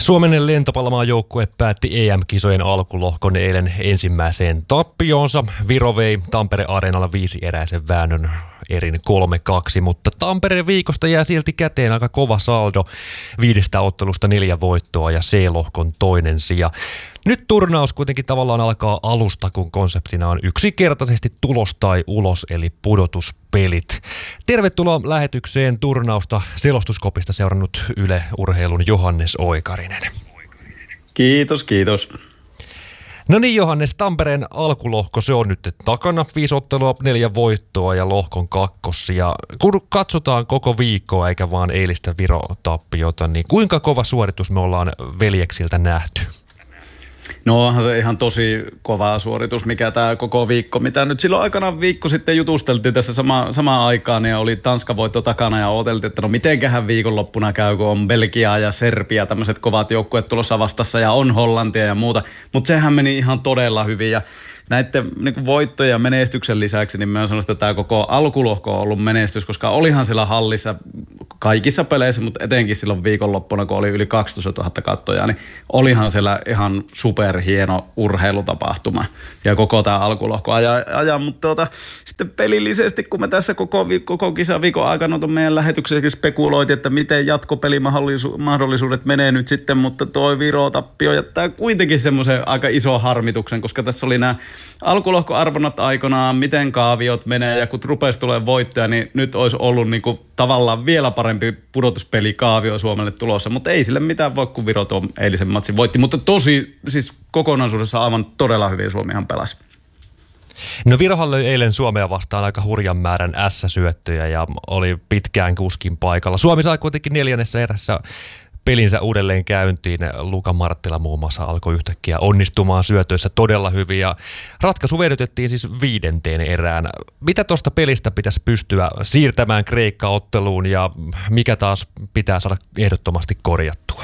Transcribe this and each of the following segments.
Suomen lentopallomaajoukkue päätti EM-kisojen alkulohkon eilen ensimmäiseen tappioonsa. Viro vei Tampere-areenalla 5-eräisen väännön erin 3-2, mutta Tampereen viikosta jää silti käteen aika kova saldo. 5 ottelusta 4 voittoa ja C-lohkon toinen sija. Nyt turnaus kuitenkin tavallaan alkaa alusta, kun konseptina on yksinkertaisesti tulos tai ulos, eli pudotuspelit. Tervetuloa lähetykseen turnausta Selostuskopista seurannut Yle Urheilun Johannes Oikarinen. Kiitos, kiitos. No niin Johannes, Tampereen alkulohko, se on nyt takana. 5 ottelua, 4 voittoa ja lohkon kakkosia. Kun katsotaan koko viikkoa eikä vaan eilistä Viro-tappiota, niin kuinka kova suoritus me ollaan veljeksiltä nähty? No onhan se ihan tosi kova suoritus, mikä tämä koko viikko, mitä nyt silloin aikana viikko sitten jutusteltiin tässä samaan aikaan ja oli Tanskan voitto takana ja odoteltiin, että no mitenköhän viikonloppuna käy, kun on Belgia ja Serbia, tämmöiset kovat joukkueet tulossa vastassa ja on Hollantia ja muuta, mutta sehän meni ihan todella hyvin ja näiden niin voittojen ja menestyksen lisäksi, niin mä sanoin, että tämä koko alkulohko on ollut menestys, koska olihan siellä hallissa kaikissa peleissä, mutta etenkin silloin viikonloppuna, kun oli yli 12 000 katsojaa, niin olihan siellä ihan superhieno urheilutapahtuma ja koko tämä alkulohko ajan. Mutta sitten pelillisesti, kun me tässä koko kisaviikon aikana meidän lähetyksessäkin spekuloitiin, että miten jatkopelimahdollisuudet menee nyt sitten, mutta tuo Viro-tappio jättää kuitenkin semmoisen aika iso harmituksen, koska tässä oli nämä alkulohkoarvonnat aikanaan, miten kaaviot menee ja kun rupesi tulemaan voittoja, niin nyt olisi ollut niin kuin tavallaan vielä parempi pudotuspelikaavio Suomelle tulossa, mutta ei sille mitään voi, kun Viro tuon eilisen matsin voitti, mutta tosi siis kokonaisuudessa aivan todella hyvin Suomihan pelasi. No Virohan löi eilen Suomea vastaan aika hurjan määrän S-syöttöjä ja oli pitkään kuskin paikalla. Suomi sai kuitenkin 4. erässä pelinsä uudelleen käyntiin. Luka Marttila muun muassa alkoi yhtäkkiä onnistumaan syötöissä todella hyvin ja ratkaisu venytettiin siis 5. erään. Mitä tuosta pelistä pitäisi pystyä siirtämään Kreikka-otteluun ja mikä taas pitää saada ehdottomasti korjattua?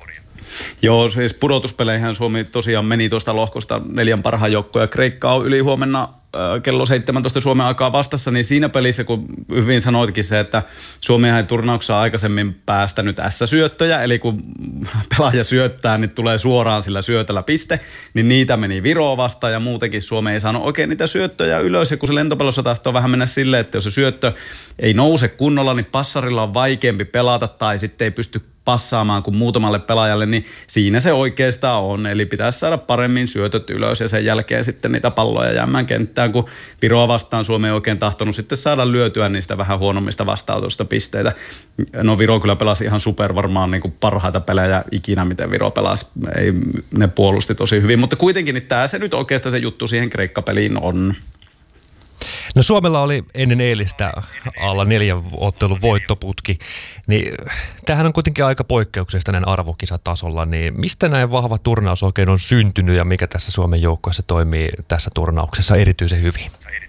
Joo, siis pudotuspeleihän Suomi tosiaan meni tuosta lohkosta 4 parhaan joukkoon ja Kreikka on ylihuomenna kello 17 Suomen aikaa vastassa, niin siinä pelissä, kun hyvin sanoitkin se, että Suomi ei turnauksessa aikaisemmin päästänyt S-syöttöjä, eli kun pelaaja syöttää, niin tulee suoraan sillä syötöllä piste, niin niitä meni Viroa vastaan ja muutenkin Suomi ei saanut oikein niitä syöttöjä ylös, ja kun se lentopallossa tahtoo vähän mennä silleen, että jos se syöttö ei nouse kunnolla, niin passarilla on vaikeampi pelata tai sitten ei pysty passaamaan kuin muutamalle pelaajalle, niin siinä se oikeastaan on. Eli pitäisi saada paremmin syötöt ylös ja sen jälkeen sitten niitä palloja jäämään kenttään, kun Viroa vastaan Suomi ei oikein tahtonut sitten saada lyötyä niistä vähän huonommista vastautusta pisteitä. No Viro kyllä pelasi ihan super varmaan niin kuin parhaita pelejä ikinä, miten Viro pelasi. Ei, ne puolusti tosi hyvin, mutta kuitenkin niin tämä se nyt oikeastaan se juttu siihen Kreikka-peliin on. No Suomella oli ennen eilistä alla 4 ottelun voittoputki, niin tämähän on kuitenkin aika poikkeuksellista näin arvokisatasolla, niin mistä näin vahva turnaus oikein on syntynyt ja mikä tässä Suomen joukkueessa toimii tässä turnauksessa erityisen hyvin?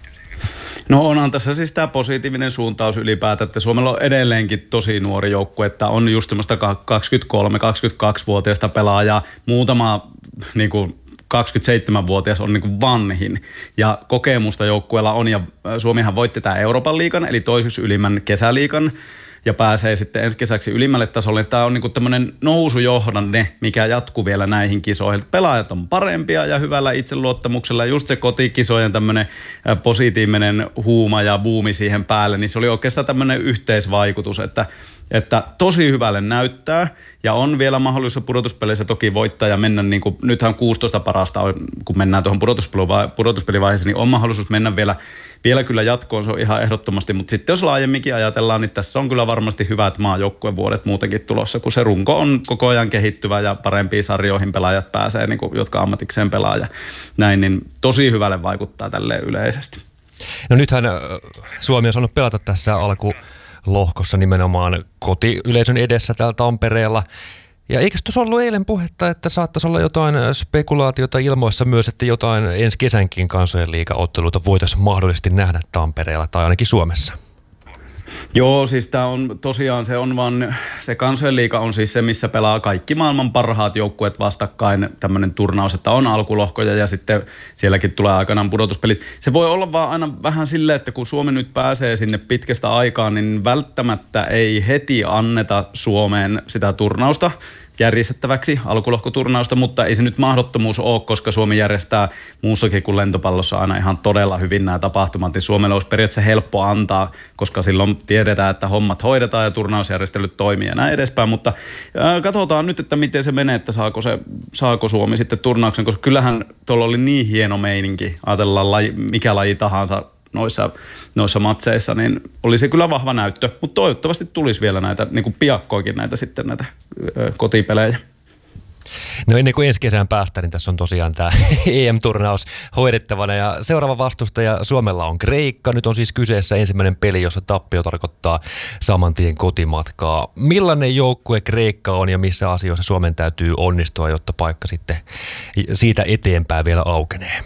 No onhan tässä siis tämä positiivinen suuntaus ylipäätään, että Suomella on edelleenkin tosi nuori joukkue, että on just semmoista 23-22-vuotiaista pelaajaa, muutama niin kuin 27-vuotias on niin kuin vanhin ja kokemusta joukkueella on ja Suomihan voitti tämä Euroopan liigan eli toiseksi ylimmän kesäliigan ja pääsee sitten ensi kesäksi ylimmälle tasolle. Tämä on niin kuin tämmöinen nousujohdanne, mikä jatkuu vielä näihin kisoihin. Pelaajat on parempia ja hyvällä itseluottamuksella. Just se kotikisojen tämmöinen positiivinen huuma ja buumi siihen päälle, niin se oli oikeastaan tämmöinen yhteisvaikutus, että tosi hyvälle näyttää ja on vielä mahdollisuus pudotuspeleissä toki voittaa ja mennä, niin kuin, nythän 16 parasta on, kun mennään tuohon pudotuspelivaiheeseen, niin on mahdollisuus mennä vielä kyllä jatkoon, se on ihan ehdottomasti, mutta sitten jos laajemminkin ajatellaan, niin tässä on kyllä varmasti hyvät maajoukkuevuodet muutenkin tulossa, kun se runko on koko ajan kehittyvä ja parempiin sarjoihin pelaajat pääsee, niin kuin, jotka ammatikseen pelaa ja näin, niin tosi hyvälle vaikuttaa tälleen yleisesti. No nythän Suomi on saanut pelata tässä alkulohkossa nimenomaan kotiyleisön edessä täällä Tampereella. Ja eikö tuossa ollut eilen puhetta, että saattaisi olla jotain spekulaatiota ilmoissa myös, että jotain ensi kesänkin kansojen liigaotteluita voitaisiin mahdollisesti nähdä Tampereella tai ainakin Suomessa? Joo, siis tämä on tosiaan, se kansojen liiga on siis se, missä pelaa kaikki maailman parhaat joukkueet vastakkain, tämmöinen turnaus, että on alkulohkoja ja sitten sielläkin tulee aikanaan pudotuspelit. Se voi olla vaan aina vähän silleen, että kun Suomi nyt pääsee sinne pitkästä aikaa, niin välttämättä ei heti anneta Suomeen sitä turnausta, järjestettäväksi alkulohkoturnausta, mutta ei se nyt mahdottomuus ole, koska Suomi järjestää muussakin kuin lentopallossa aina ihan todella hyvin nämä tapahtumat, niin Suomelle olisi periaatteessa helppo antaa, koska silloin tiedetään, että hommat hoidetaan ja turnausjärjestelyt toimii ja näin edespäin, mutta katsotaan nyt, että miten se menee, että saako Suomi sitten turnauksen, koska kyllähän tuolla oli niin hieno meininki, ajatellaan mikä laji tahansa noissa matseissa, niin oli se kyllä vahva näyttö, mutta toivottavasti tulisi vielä näitä, niin kuin piakkoikin näitä kotipelejä. No ennen kuin ensi kesään päästä, niin tässä on tosiaan tämä EM-turnaus hoidettavana ja seuraava vastustaja Suomella on Kreikka. Nyt on siis kyseessä ensimmäinen peli, jossa tappio tarkoittaa saman tien kotimatkaa. Millainen joukkue Kreikka on ja missä asioissa Suomen täytyy onnistua, jotta paikka sitten siitä eteenpäin vielä aukenee?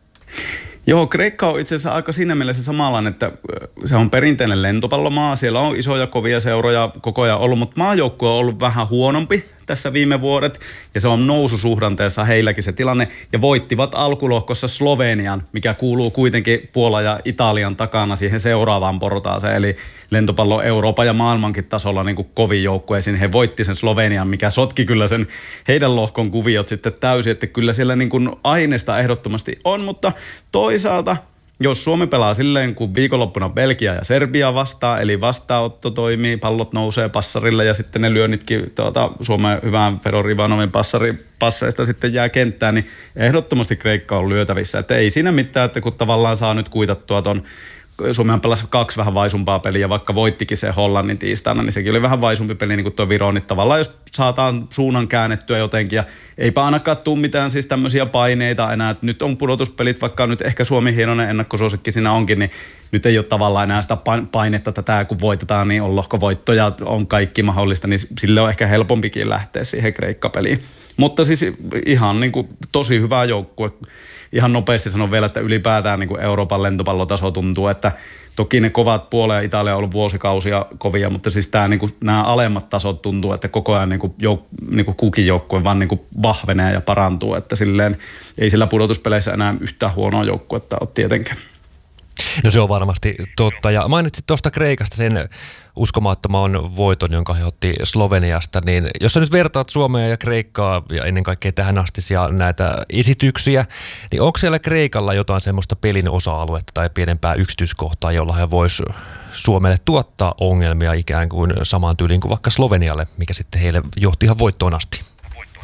Joo, Kreikka on itse asiassa aika siinä mielessä samanlainen, että se on perinteinen lentopallomaa. Siellä on isoja kovia seuroja koko ajan ollut, mutta maajoukkue on ollut vähän huonompi tässä viime vuodet. Ja se on noususuhdanteessa heilläkin se tilanne. Ja voittivat alkulohkossa Slovenian, mikä kuuluu kuitenkin Puolan ja Italian takana siihen seuraavaan portaaseen. Eli lentopallo Euroopan ja maailmankin tasolla niin kuin kovin joukkueisiin. He voitti sen Slovenian, mikä sotki kyllä sen heidän lohkon kuviot sitten täysin. Että kyllä siellä niin kuin aineesta ehdottomasti on, mutta toisaalta jos Suomi pelaa silleen, kun viikonloppuna Belgia ja Serbia vastaa, eli vastaanotto toimii, pallot nousee passarille ja sitten ne lyönnitkin Suomen hyvään Fedor Ivanovin passeista sitten jää kenttään, niin ehdottomasti Kreikka on lyötävissä. Että ei siinä mitään, että kun tavallaan saa nyt kuitattua ton Suomi on pelasi 2 vähän vaisumpaa peliä, vaikka voittikin se Hollannin tiistaina, niin sekin oli vähän vaisumpi peli niin kuin tuo Viro, niin tavallaan jos saataan suunnan käännettyä jotenkin, ja eipä ainakaan tule mitään siis tämmöisiä paineita enää, että nyt on pudotuspelit, vaikka nyt ehkä Suomi hienoinen ennakkosuosikki siinä onkin, niin nyt ei ole tavallaan enää sitä painetta, että tämä kun voitetaan, niin on lohkovoitto ja on kaikki mahdollista, niin sille on ehkä helpompikin lähteä siihen Kreikka-peliin. Mutta siis ihan niin kuin tosi hyvä joukkue. Ihan nopeasti sanon vielä, että ylipäätään niin kuin Euroopan lentopallotaso tuntuu, että toki ne kovat Puola ja Italia on ollut vuosikausia kovia, mutta siis tämä, niin kuin, nämä alemmat tasot tuntuu, että koko ajan niin kuin kukin joukkue vaan niin kuin vahvenee ja parantuu, että silleen ei sillä pudotuspeleissä enää yhtään huonoa joukkuetta ole tietenkään. No se on varmasti totta. Ja mainitsit tuosta Kreikasta sen uskomattoman voiton, jonka he otti Sloveniasta, niin jos sä nyt vertaat Suomea ja Kreikkaa ja ennen kaikkea tähän astisia näitä esityksiä, niin onko siellä Kreikalla jotain semmoista pelin osa-aluetta tai pienempää yksityiskohtaa, jolla he vois Suomelle tuottaa ongelmia ikään kuin samaan tyyliin kuin vaikka Slovenialle, mikä sitten heille johti ihan voittoon asti?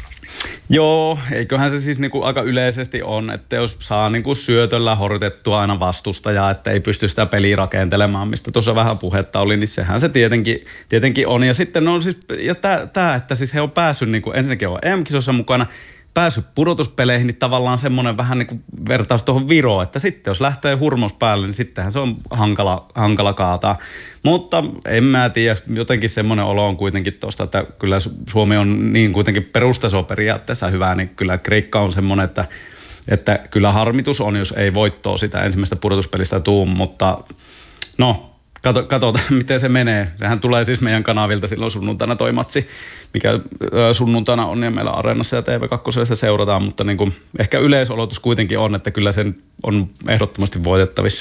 Joo, eiköhän se siis niinku aika yleisesti on, että jos saa niinku syötöllä horjutettua aina vastustajaa, että ei pysty sitä peliä rakentelemaan, mistä tuossa vähän puhetta oli, niin sehän se tietenkin on. Ja sitten on siis, ja tämä, että siis he on päässyt, niinku, ensinnäkin on EM-kisossa mukana, päässyt pudotuspeleihin, niin tavallaan semmoinen vähän niin kuin vertaus tuohon Viroon, että sitten jos lähtee hurmos päälle, niin sittenhän se on hankala kaataa. Mutta en mä tiedä, jotenkin semmoinen olo on kuitenkin tuosta, että kyllä Suomi on niin kuitenkin perustaso periaatteessa hyvä, niin kyllä Kreikka on semmoinen, että kyllä harmitus on, jos ei voittoa sitä ensimmäistä pudotuspelistä tuu, mutta no, katsotaan, miten se menee. Sehän tulee siis meidän kanavilta silloin sunnuntaina toi matsi, mikä sunnuntaina on ja meillä Areenassa ja TV2 seurataan, mutta niin kuin ehkä yleisolotus kuitenkin on, että kyllä sen on ehdottomasti voitettavissa.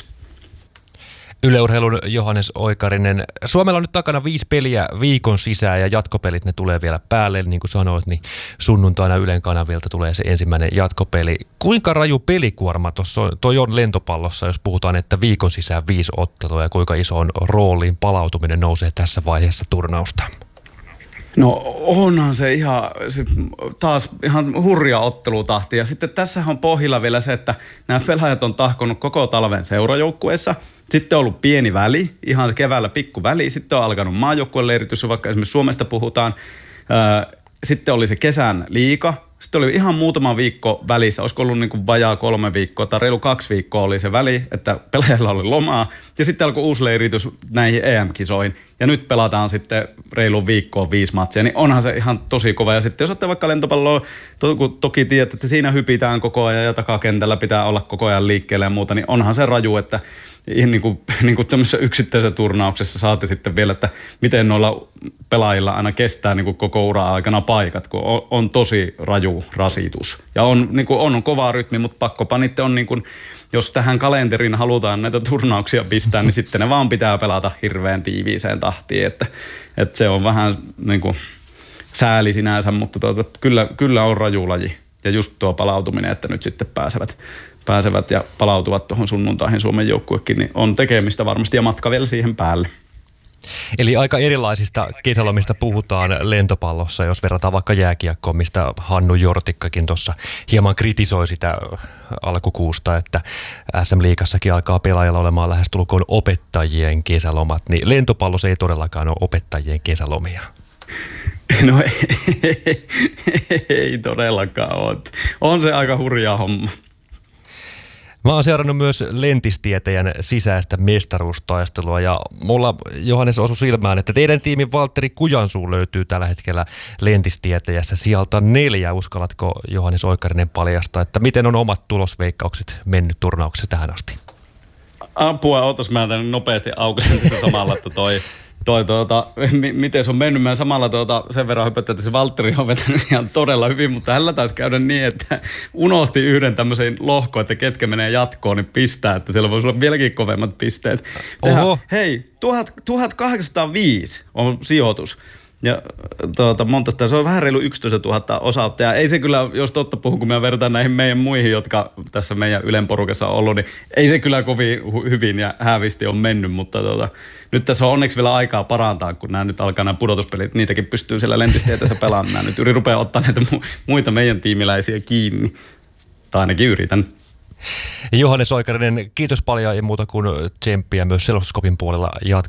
Yle Urheilun Johannes Oikarinen. Suomella on nyt takana 5 peliä viikon sisään ja jatkopelit ne tulee vielä päälle. Niin kuin sanoit, niin sunnuntaina Ylen kanavilta tulee se ensimmäinen jatkopeli. Kuinka raju pelikuorma toi on lentopallossa, jos puhutaan, että viikon sisään 5 ottelua ja kuinka isoon rooliin palautuminen nousee tässä vaiheessa turnausta? No onhan se taas ihan hurja ottelutahti. Ja sitten tässähän on pohjilla vielä se, että nämä pelaajat on tahkonut koko talven seurajoukkueessa. Sitten on ollut pieni väli, ihan keväällä pikku väli. Sitten on alkanut maajoukkueen leiritys, vaikka esimerkiksi Suomesta puhutaan. Sitten oli se kesän liiga. Sitten oli ihan muutama viikko välissä, olisiko ollut niin kuin vajaa 3 viikkoa tai reilu 2 viikkoa oli se väli, että pelaajilla oli lomaa. Ja sitten alkoi uusi leiritys näihin EM-kisoihin. Ja nyt pelataan sitten reilu viikkoa 5 matsia, niin onhan se ihan tosi kova. Ja sitten jos olette vaikka lentopalloa, toki tiedät, että siinä hypitään koko ajan ja takakentällä pitää olla koko ajan liikkeellä ja muuta, niin onhan se raju, että niin kuin tämmöisessä yksittäisessä turnauksessa saatte sitten vielä, että miten noilla pelaajilla aina kestää niin kuin koko uraa aikana paikat, kun on tosi raju rasitus. Ja on kova rytmi, mutta pakkopanitte on niin kuin, jos tähän kalenteriin halutaan näitä turnauksia pistää, niin sitten ne vaan pitää pelata hirveän tiiviiseen tahtiin, että se on vähän niin kuin sääli sinänsä, mutta kyllä on raju laji. Ja just tuo palautuminen, että nyt sitten pääsevät ja palautuvat tuohon sunnuntaihin Suomen joukkuekin, niin on tekemistä varmasti ja matka vielä siihen päälle. Eli aika erilaisista kesälomista puhutaan lentopallossa, jos verrataan vaikka jääkiekkoon, mistä Hannu Jortikkakin tuossa hieman kritisoi sitä alkukuusta, että SM-liigassakin alkaa pelaajalla olemaan lähestulkoon opettajien kesälomat, niin lentopallossa ei todellakaan ole opettajien kesälomia. No ei todellakaan ole. On se aika hurjaa homma. Mä oon seurannut myös lentistietäjän sisäistä mestaruustaistelua ja mulla, Johannes, osui silmään, että teidän tiimin Valtteri Kujansuu löytyy tällä hetkellä lentistietäjässä sieltä 4. Uskallatko, Johannes Oikarinen, paljastaa, että miten on omat tulosveikkaukset mennyt turnauksessa tähän asti? Apua, ootas mä tänne nopeasti aukasin samalla, että miten se on mennyt. Mä samalla sen verran hypättä, että se Valtteri on vetänyt ihan todella hyvin, mutta hänellä taisi käydä niin, että unohti yhden tämmöisen lohkoon, että ketkä menee jatkoon, niin pistää, että siellä voisi olla vieläkin kovemmat pisteet. Hei, 1805 on sijoitus. Ja se on vähän reilu 11 000 osauttajaa. Ei se kyllä, jos totta puhun, kun me vertaan näihin meidän muihin, jotka tässä meidän Ylen porukassa on ollut, niin ei se kyllä kovin hyvin ja häävisti on mennyt, mutta nyt tässä on onneksi vielä aikaa parantaa, kun nämä nyt alkaa nämä pudotuspelit, niitäkin pystyy siellä lentistieteessä pelaamaan. Nyt rupeaa ottaa näitä muita meidän tiimiläisiä kiinni, tai ainakin yritän. Johannes Oikarinen, kiitos paljon ja muuta kuin tsemppiä myös Selostuskopin puolella